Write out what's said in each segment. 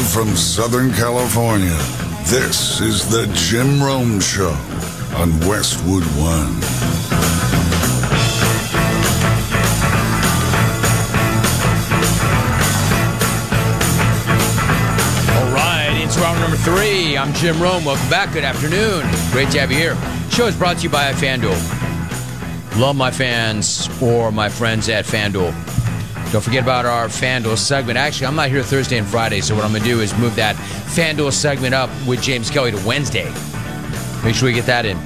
Live from Southern California, this is the Jim Rome Show on Westwood One. Round number 3. I'm Jim Rome. Welcome back. Good afternoon. Great to have you here. The show is brought to you by FanDuel. Love my fans or my friends at FanDuel. Don't forget about our FanDuel segment. Actually, I'm not here Thursday and Friday, so what I'm going to do is move that FanDuel segment up with James Kelly to Wednesday. Make sure we get that in.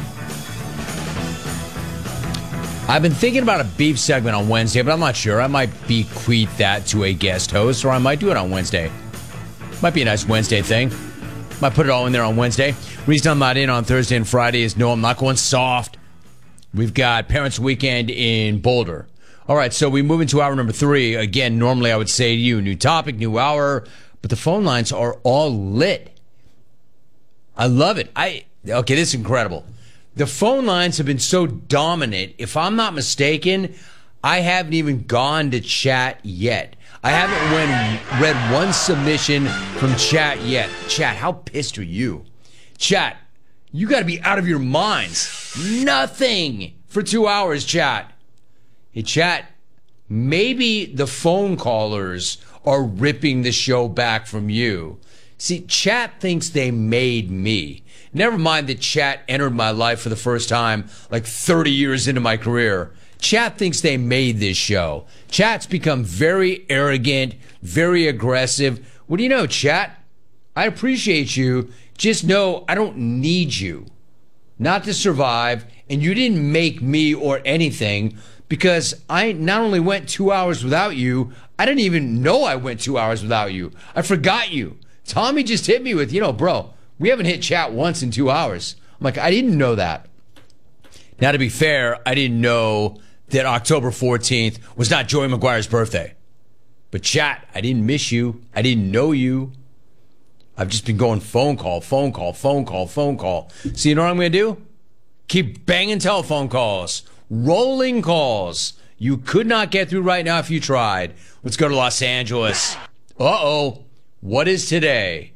I've been thinking about a beef segment on Wednesday, but I'm not sure. I might bequeath that to a guest host, or I might do it on Wednesday. Might be a nice Wednesday thing. Might put it all in there on Wednesday. Reason I'm not in on Thursday and Friday is no, I'm not going soft. We've got Parents Weekend in Boulder. All right, so we move into hour number 3. Again, normally I would say to you, new topic, new hour, but the phone lines are all lit. I love it. Okay, this is incredible. The phone lines have been so dominant. If I'm not mistaken, I haven't even gone to chat yet. I haven't read one submission from chat yet. Chat, how pissed are you? Chat, you got to be out of your minds. Nothing for 2 hours, chat. Hey, chat, maybe the phone callers are ripping the show back from you. See, chat thinks they made me. Never mind that chat entered my life for the first time like 30 years into my career. Chat thinks they made this show. Chat's become very arrogant, very aggressive. What do you know, chat? I appreciate you. Just know I don't need you. Not to survive, and you didn't make me or anything, because I not only went 2 hours without you, I didn't even know I went 2 hours without you. I forgot you. Tommy just hit me with, bro, we haven't hit chat once in 2 hours. I'm like, I didn't know that. Now, to be fair, I didn't know that October 14th was not Joey McGuire's birthday. But chat, I didn't miss you. I didn't know you. I've just been going phone call. So you know what I'm going to do? Keep banging telephone calls. Rolling calls. You could not get through right now if you tried. Let's go to Los Angeles. Uh-oh. What is today?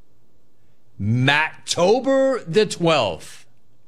Matttober the 12th.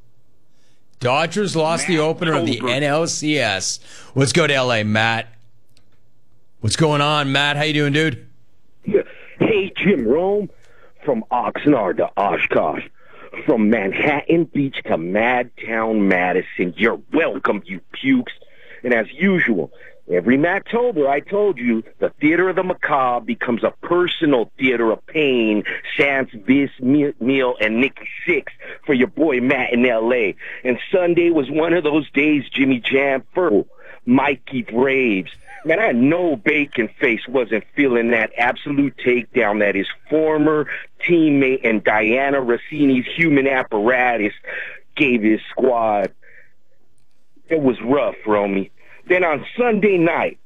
Dodgers lost the opener of the NLCS. Let's go to L.A., Matt. What's going on, Matt? How you doing, dude? Hey, Jim Rome, from Oxnard to Oshkosh, from Manhattan Beach to Madtown, Madison. You're welcome, you pukes. And as usual, every Matttober, I told you, the theater of the macabre becomes a personal theater of pain. Sans Bis, Meal, and Nikki Sixx for your boy Matt in L.A. And Sunday was one of those days, Jimmy Jam, for Mikey Braves. Man, I know Bacon Face wasn't feeling that absolute takedown that his former teammate and Diana Rossini's human apparatus gave his squad. It was rough, Romy. Then on Sunday night,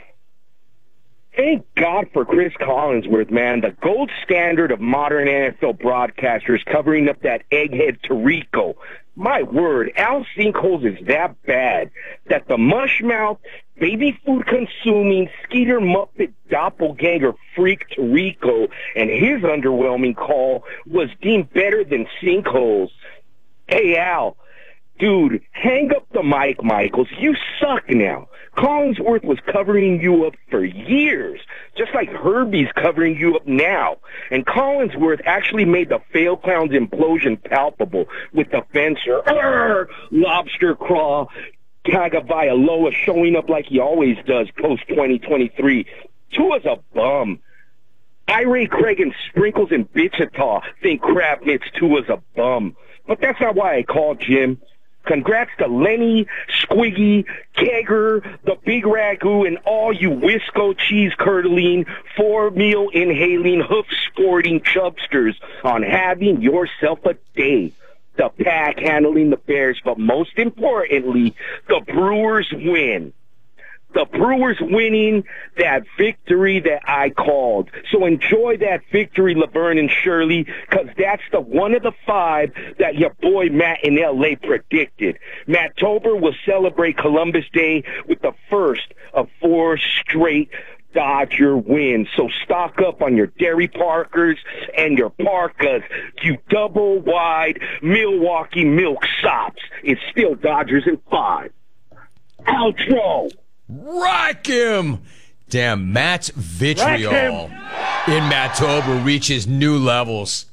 thank God for Chris Collinsworth, man, the gold standard of modern NFL broadcasters covering up that egghead Tirico. My word, Al Sinkholes is that bad that the mushmouth, baby food consuming, Skeeter Muppet doppelganger freak Tirico and his underwhelming call was deemed better than Sinkholes. Hey, Al. Dude, hang up the mic, Michaels. You suck now. Collinsworth was covering you up for years, just like Herbie's covering you up now. And Collinsworth actually made the Fail Clowns implosion palpable with the fencer, lobster craw, Tagovailoa showing up like he always does post-2023. Tua's a bum. Ira Craig and Sprinkles and Wichita think Crab Mitts Tua's a bum. But that's not why I called, Jim. Congrats to Lenny, Squiggy, Kegger, the Big Ragu, and all you Wisco cheese-curdling, four-meal inhaling, hoof-sporting chubsters on having yourself a day. The Pack handling the Bears, but most importantly, the Brewers win. The Brewers winning that victory that I called. So enjoy that victory, Laverne and Shirley, because that's the one of the five that your boy Matt in L.A. predicted. Matttober will celebrate Columbus Day with the first of 4 straight Dodger wins. So stock up on your Derry Parkers and your Parkas, you double-wide Milwaukee milksops. It's still Dodgers in 5. Outro. Rock him! Damn, Matt's vitriol in Mattober reaches new levels.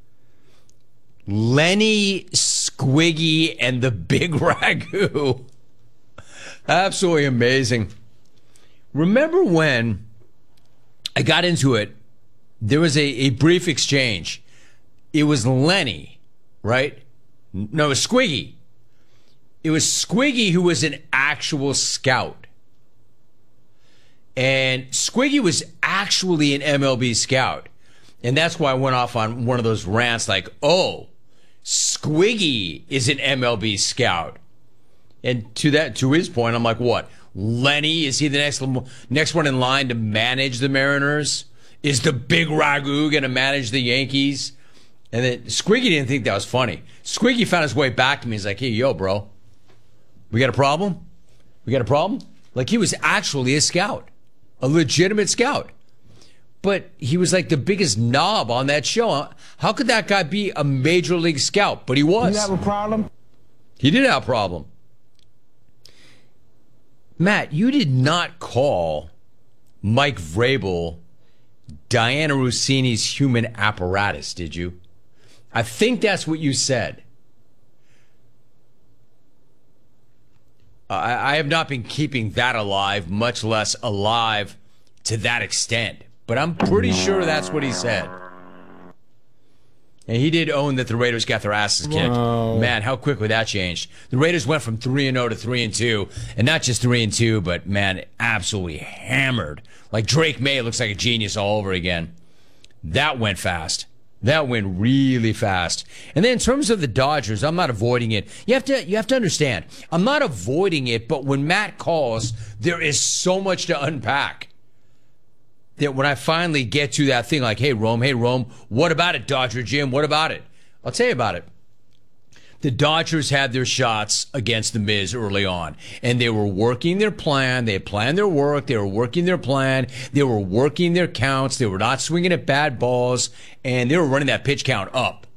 Lenny, Squiggy, and the Big Ragu. Absolutely amazing. Remember when I got into it, there was a brief exchange. It was Lenny, right? No, it was Squiggy. It was Squiggy who was an actual scout. And Squiggy was actually an MLB scout. And that's why I went off on one of those rants like, oh, Squiggy is an MLB scout. And to his point, I'm like, what? Lenny, is he the next one in line to manage the Mariners? Is the Big Ragu going to manage the Yankees? And then Squiggy didn't think that was funny. Squiggy found his way back to me. He's like, hey, yo, bro, we got a problem? We got a problem? Like, he was actually a scout, a legitimate scout. But he was like the biggest knob on that show. How could that guy be a major league scout? But he was. You have a problem? He did have a problem. Matt, you did not call Mike Vrabel Diana Rossini's human apparatus, did you? I think that's what you said. I have not been keeping that alive, much less alive to that extent. But I'm pretty sure that's what he said. And he did own that the Raiders got their asses kicked. Wow. Man, how quickly that changed. The Raiders went from 3-0 to 3-2. And not just 3-2, but, man, absolutely hammered. Like Drake May looks like a genius all over again. That went fast. That went really fast. And then in terms of the Dodgers, I'm not avoiding it. You have to understand, I'm not avoiding it, but when Matt calls, there is so much to unpack. That when I finally get to that thing like, hey, Rome, what about it, Dodger Jim? What about it? I'll tell you about it. The Dodgers had their shots against the Miz early on, and they were working their plan. They had planned their work. They were working their plan. They were working their counts. They were not swinging at bad balls, and they were running that pitch count up.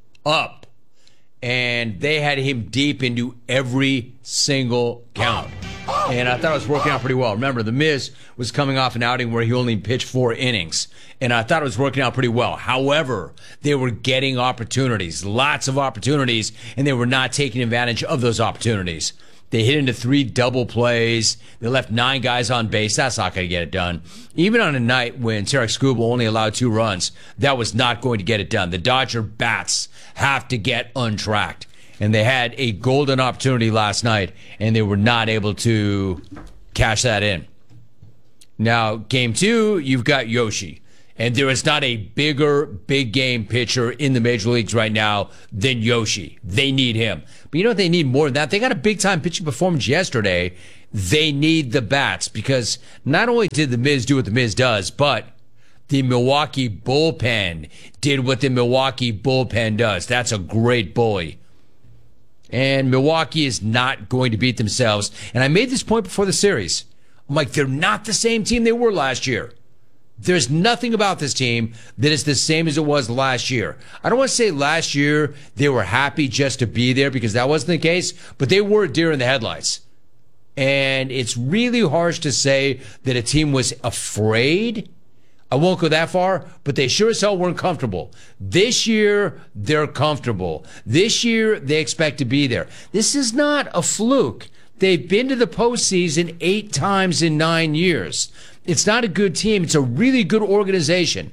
And they had him deep into every single count. And I thought it was working out pretty well. Remember, The Miz was coming off an outing where he only pitched 4 innings. And I thought it was working out pretty well. However, they were getting opportunities, lots of opportunities, and they were not taking advantage of those opportunities. They hit into 3 double plays. They left 9 guys on base. That's not going to get it done. Even on a night when Tarek Skubal only allowed 2 runs, that was not going to get it done. The Dodger bats have to get untracked. And they had a golden opportunity last night, and they were not able to cash that in. Now, game 2, you've got Yoshi. And there is not a bigger big game pitcher in the major leagues right now than Yoshi. They need him. But you know what they need more than that? They got a big-time pitching performance yesterday. They need the bats because not only did The Miz do what The Miz does, but the Milwaukee bullpen did what the Milwaukee bullpen does. That's a great bully. And Milwaukee is not going to beat themselves. And I made this point before the series. I'm like, they're not the same team they were last year. There's nothing about this team that is the same as it was last year. I don't want to say last year they were happy just to be there because that wasn't the case, but they were a deer in the headlights. And it's really harsh to say that a team was afraid. I won't go that far, but they sure as hell weren't comfortable. This year, they're comfortable. This year, they expect to be there. This is not a fluke. They've been to the postseason 8 times in 9 years. It's not a good team. It's a really good organization.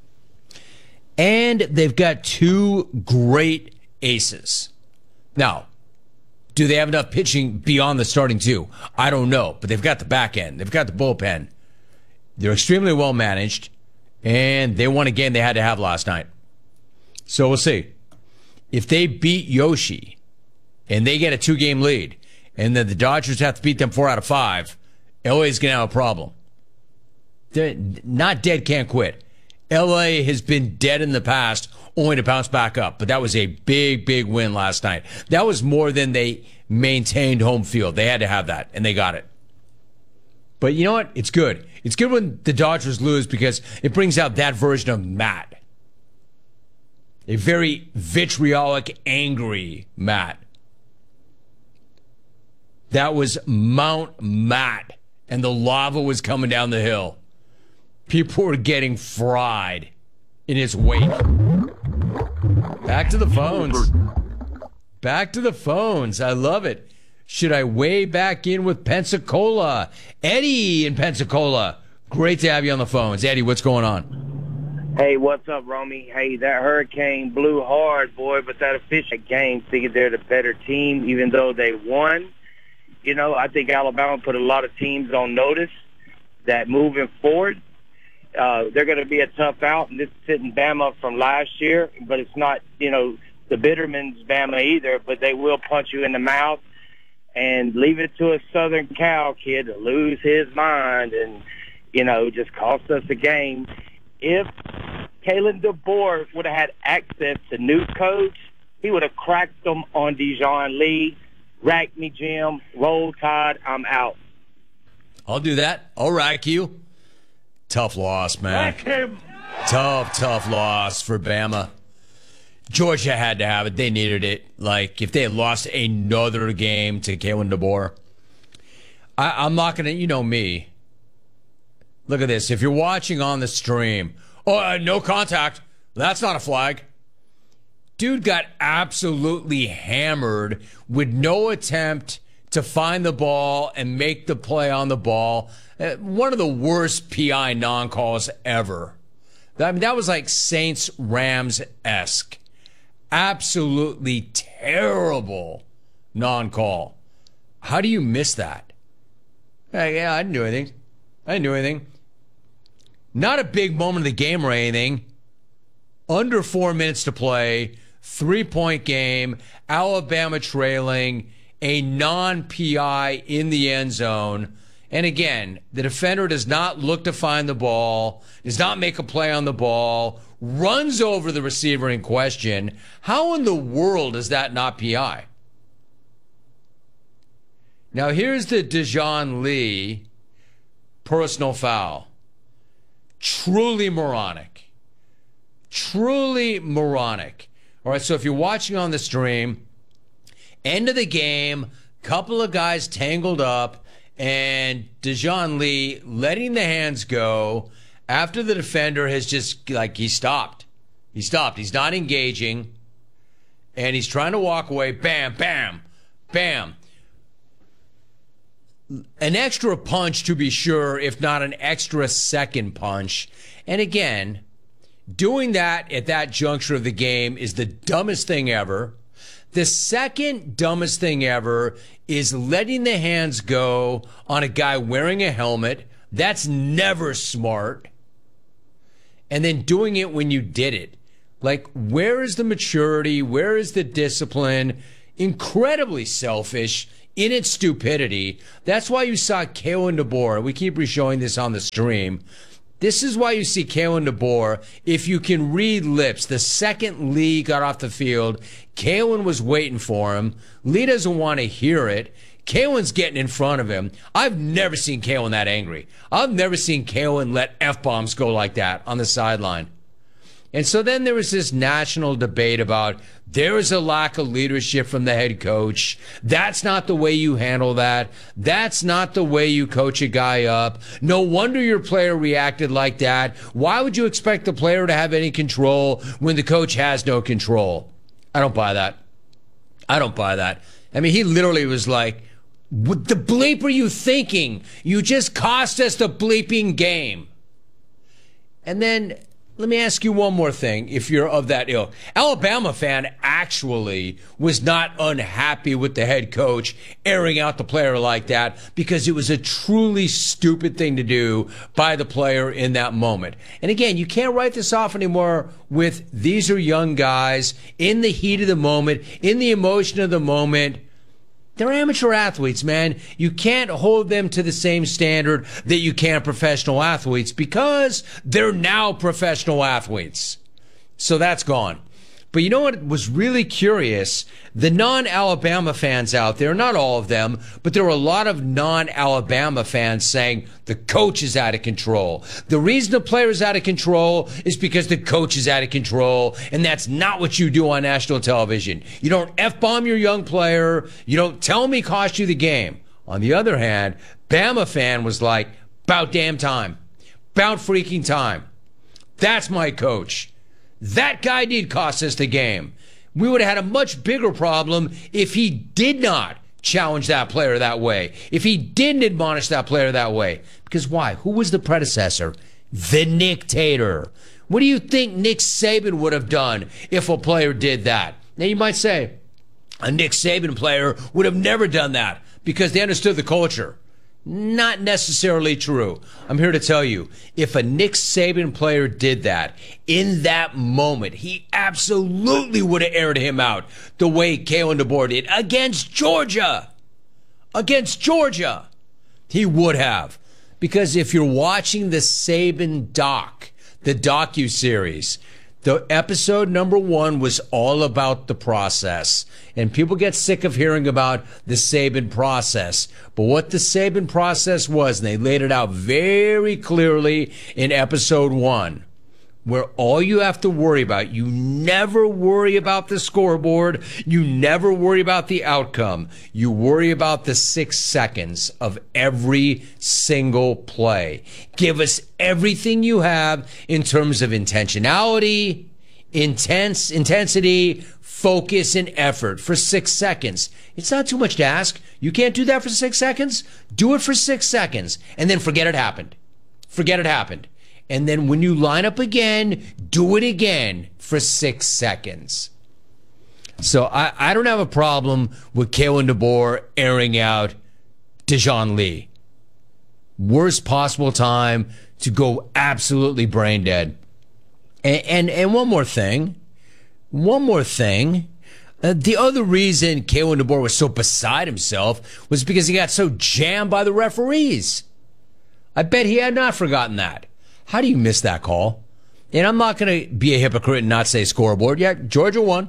And they've got 2 great aces. Now, do they have enough pitching beyond the starting 2? I don't know, but they've got the back end. They've got the bullpen. They're extremely well managed, and they won a game they had to have last night. So we'll see. If they beat Yoshi and they get a 2-game lead, and then the Dodgers have to beat them 4 out of 5, LA's going to have a problem. They're not dead, can't quit. LA has been dead in the past, only to bounce back up. But that was a big, big win last night. That was more than they maintained home field. They had to have that, and they got it. But you know what? It's good. It's good when the Dodgers lose because it brings out that version of Matt. A very vitriolic, angry Matt. That was Mount Matt, and the lava was coming down the hill. People were getting fried in his wake. Back to the phones. Back to the phones. I love it. Should I weigh back in with Pensacola? Eddie in Pensacola. Great to have you on the phones. Eddie, what's going on? Hey, what's up, Romy? Hey, that hurricane blew hard, boy, but that official game figured they're the better team, even though they won. You know, I think Alabama put a lot of teams on notice that moving forward, they're going to be a tough out, and this is sitting Bama from last year, but it's not, you know, the Bitterman's Bama either, but they will punch you in the mouth and leave it to a Southern Cal kid to lose his mind and, you know, just cost us a game. If Kalen DeBoer would have had access to new coach, he would have cracked them on Dijon Lee. Rack me, Jim. Roll Tide. I'm out. I'll do that. I'll rack you. Tough loss, man. Rack him. Tough loss for Bama. Georgia had to have it. They needed it. Like, if they had lost another game to Kalen DeBoer, I'm not going to, you know me. Look at this. If you're watching on the stream, no contact. That's not a flag. Dude got absolutely hammered with no attempt to find the ball and make the play on the ball. One of the worst PI non-calls ever. I mean, that was like Saints-Rams-esque. Absolutely terrible non-call. How do you miss that? Yeah, I didn't do anything. Not a big moment of the game or anything. Under 4 minutes to play. 3-point game. Alabama trailing. A non-PI in the end zone. And again, the defender does not look to find the ball, does not make a play on the ball, runs over the receiver in question. How in the world is that not PI? Now here's the Dijon Lee personal foul. Truly moronic. Truly moronic. All right, so if you're watching on the stream, end of the game, couple of guys tangled up, and Dijon Lee letting the hands go after the defender has just, like, he stopped. He's not engaging, and he's trying to walk away. Bam, bam, bam. An extra punch, to be sure, if not an extra second punch. And again, doing that at that juncture of the game is the dumbest thing ever. The second dumbest thing ever is letting the hands go on a guy wearing a helmet. That's never smart. And then doing it when you did it. Like, where is the maturity? Where is the discipline? Incredibly selfish in its stupidity. That's why you saw Kalen DeBoer. We keep re-showing this on the stream. This is why you see Kalen DeBoer. If you can read lips, the second Lee got off the field, Kalen was waiting for him. Lee doesn't want to hear it. Kalen's getting in front of him. I've never seen Kalen that angry. I've never seen Kalen let F-bombs go like that on the sideline. And so then there was this national debate about there is a lack of leadership from the head coach. That's not the way you handle that. That's not the way you coach a guy up. No wonder your player reacted like that. Why would you expect the player to have any control when the coach has no control? I don't buy that. I mean, he literally was like, what the bleep are you thinking? You just cost us the bleeping game. And then let me ask you one more thing, if you're of that ilk. Alabama fan actually was not unhappy with the head coach airing out the player like that because it was a truly stupid thing to do by the player in that moment. And again, you can't write this off anymore with these are young guys in the heat of the moment, in the emotion of the moment. They're amateur athletes, man. You can't hold them to the same standard that you can professional athletes because they're now professional athletes. So that's gone. But you know what was really curious? The non-Alabama fans out there, not all of them, but there were a lot of non-Alabama fans saying the coach is out of control. The reason the player is out of control is because the coach is out of control, and that's not what you do on national television. You don't F-bomb your young player. You don't tell him he cost you the game. On the other hand, Bama fan was like, about damn time. About freaking time. That's my coach. That guy did cost us the game. We would have had a much bigger problem if he did not challenge that player that way. If he didn't admonish that player that way. Because why? Who was the predecessor? The Dictator. What do you think Nick Saban would have done if a player did that? Now you might say, a Nick Saban player would have never done that because they understood the culture. Not necessarily true. I'm here to tell you, if a Nick Saban player did that, in that moment, he absolutely would have aired him out the way Kalen DeBoer did against Georgia. Against Georgia. He would have. Because if you're watching the Saban doc, the docuseries, the episode number 1 was all about the process. And people get sick of hearing about the Saban process. But what the Saban process was, and they laid it out very clearly in episode 1, where all you have to worry about, you never worry about the scoreboard, you never worry about the outcome, you worry about the 6 seconds of every single play. Give us everything you have in terms of intentionality, intensity, focus, and effort for 6 seconds. It's not too much to ask. You can't do that for 6 seconds? Do it for 6 seconds, and then forget it happened. Forget it happened. And then when you line up again, do it again for 6 seconds. So I don't have a problem with Kalen DeBoer airing out Dejoun Lee. Worst possible time to go absolutely brain dead. And one more thing. The other reason Kalen DeBoer was so beside himself was because he got so jammed by the referees. I bet he had not forgotten that. How do you miss that call? And I'm not going to be a hypocrite and not say scoreboard. Yeah, Georgia won.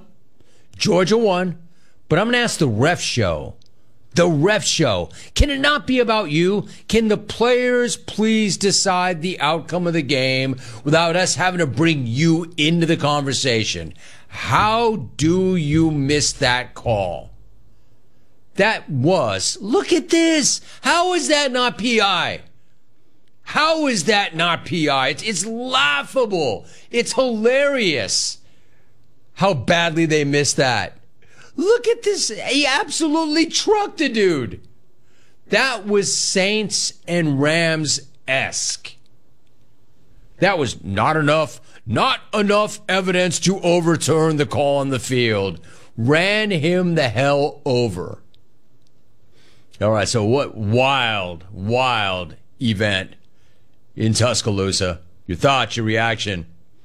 But I'm going to ask the ref show. The ref show. Can it not be about you? Can the players please decide the outcome of the game without us having to bring you into the conversation? How do you miss that call? That was, look at this. How is that not PI? How is that not PI? It's laughable. It's hilarious how badly they missed that. Look at this. He absolutely trucked the dude. That was Saints and Rams-esque. That was not enough evidence to overturn the call on the field. Ran him the hell over. All right, so what wild event in Tuscaloosa. Your thoughts, your reaction.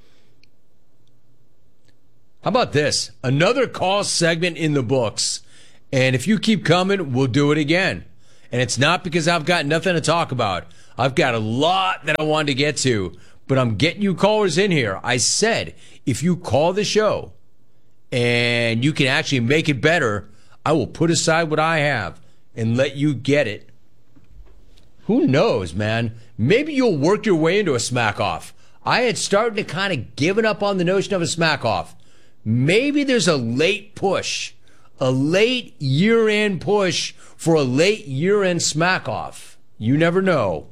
How about this? Another call segment in the books. And if you keep coming, we'll do it again. And it's not because I've got nothing to talk about. I've got a lot that I wanted to get to. But I'm getting you callers in here. I said, if you call the show and you can actually make it better, I will put aside what I have and let you get it. Who knows, man? Maybe you'll work your way into a smack off. I had started to kind of given up on the notion of a smack off. Maybe there's a late push, a late year-end push for a late year-end smack off. You never know.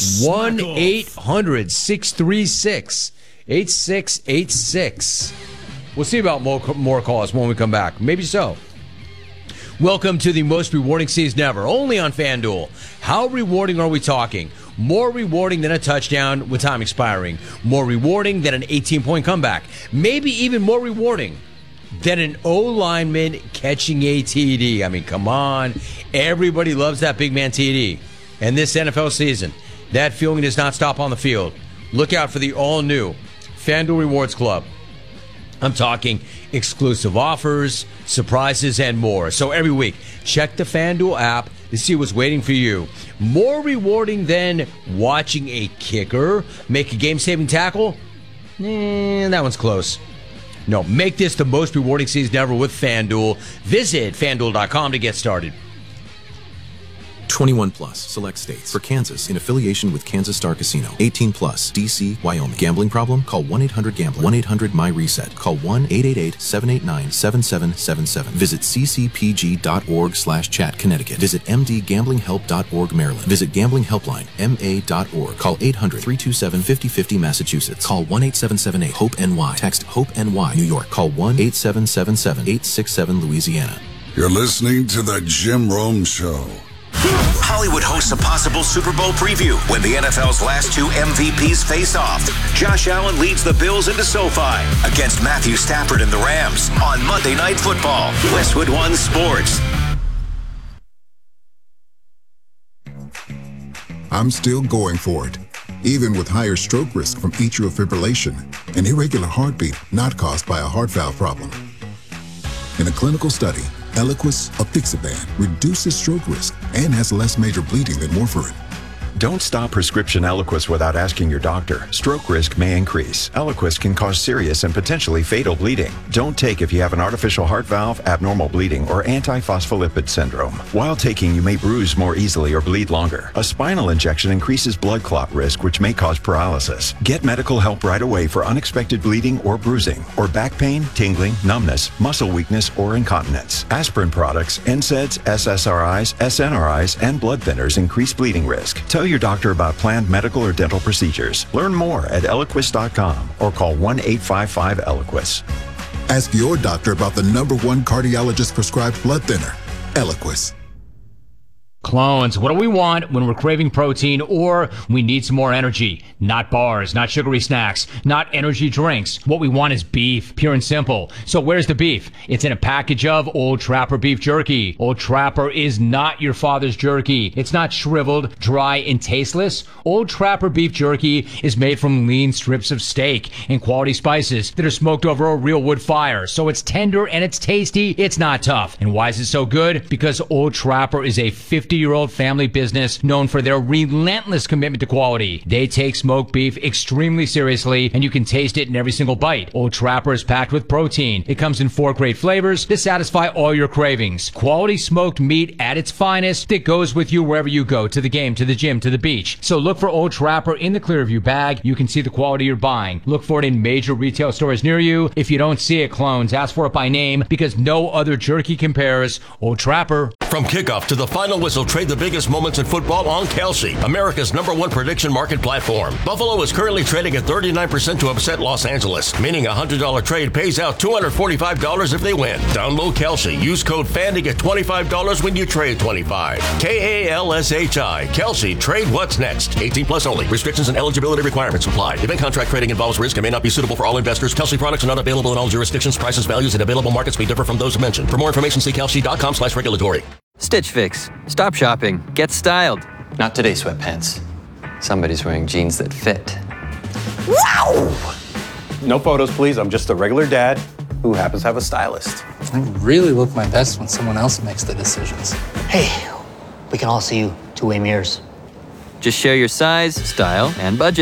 1-800-636-8686. We'll see about more calls when we come back. Maybe so. Welcome to the most rewarding season ever, only on FanDuel. How rewarding are we talking? More rewarding than a touchdown with time expiring. More rewarding than an 18-point comeback. Maybe even more rewarding than an O-lineman catching a TD. I mean, come on. Everybody loves that big man TD. And this NFL season, that feeling does not stop on the field. Look out for the all-new FanDuel Rewards Club. I'm talking exclusive offers, surprises, and more. So every week, check the FanDuel app to see what's waiting for you. More rewarding than watching a kicker make a game-saving tackle? That one's close. No, make this the most rewarding season ever with FanDuel. Visit FanDuel.com to get started. 21 plus, select states. For Kansas, in affiliation with Kansas Star Casino. 18 plus, D.C., Wyoming. Gambling problem? Call 1-800-GAMBLER. 1-800-MY-RESET. Call 1-888-789-7777. Visit ccpg.org/chat, Connecticut. Visit mdgamblinghelp.org, Maryland. Visit Gambling Helpline, ma.org. Call 800-327-5050, Massachusetts. Call 1-8778-HOPE-NY. Text HOPE-NY, New York. Call 1-8777-867, Louisiana. You're listening to The Jim Rome Show. Hollywood hosts a possible Super Bowl preview when the NFL's last two MVPs face off. Josh Allen leads the Bills into SoFi against Matthew Stafford and the Rams on Monday Night Football. Westwood One Sports. I'm still going for it, even with higher stroke risk from atrial fibrillation, an irregular heartbeat not caused by a heart valve problem. In a clinical study, Eliquis apixaban reduces stroke risk and has less major bleeding than warfarin. Don't stop prescription Eliquis without asking your doctor. Stroke risk may increase. Eliquis can cause serious and potentially fatal bleeding. Don't take if you have an artificial heart valve, abnormal bleeding, or antiphospholipid syndrome. While taking, you may bruise more easily or bleed longer. A spinal injection increases blood clot risk, which may cause paralysis. Get medical help right away for unexpected bleeding or bruising, or back pain, tingling, numbness, muscle weakness, or incontinence. Aspirin products, NSAIDs, SSRIs, SNRIs, and blood thinners increase bleeding risk. Tell your doctor about planned medical or dental procedures. Learn more at Eliquis.com or call 1-855-ELIQUIS. Ask your doctor about the #1 cardiologist prescribed blood thinner, Eliquis. Clones, what do we want when we're craving protein or we need some more energy? Not bars, not sugary snacks, not energy drinks. What we want is beef, pure and simple. So where's the beef? It's in a package of Old Trapper beef jerky. Old Trapper is not your father's jerky. It's not shriveled, dry, and tasteless. Old Trapper beef jerky is made from lean strips of steak and quality spices that are smoked over a real wood fire. So it's tender and it's tasty. It's not tough. And why is it so good? Because Old Trapper is a 50-year-old family business known for their relentless commitment to quality. They take smoked beef extremely seriously, and you can taste it in every single bite. Old Trapper is packed with protein. It comes in 4 great flavors to satisfy all your cravings. Quality smoked meat at its finest that goes with you wherever you go, to the game, to the gym, to the beach. So look for Old Trapper in the Clearview bag. You can see the quality you're buying. Look for it in major retail stores near you. If you don't see it, clones, ask for it by name because no other jerky compares. Old Trapper. From kickoff to the final whistle, trade the biggest moments in football on Kelsey, America's #1 prediction market platform. Buffalo is currently trading at 39% to upset Los Angeles, meaning a $100 trade pays out $245 if they win. Download Kelsey. Use code FAN to get $25 when you trade $25. KALSHI. Kelsey. Trade what's next. 18 plus only. Restrictions and eligibility requirements apply. Event contract trading involves risk and may not be suitable for all investors. Kelsey products are not available in all jurisdictions. Prices, values, and available markets may differ from those mentioned. For more information, see kelsey.com/regulatory. Stitch Fix. Stop shopping. Get styled. Not today, sweatpants. Somebody's wearing jeans that fit. Wow! No photos, please. I'm just a regular dad who happens to have a stylist. I really look my best when someone else makes the decisions. Hey, we can all see you two-way mirrors. Just share your size, style, and budget.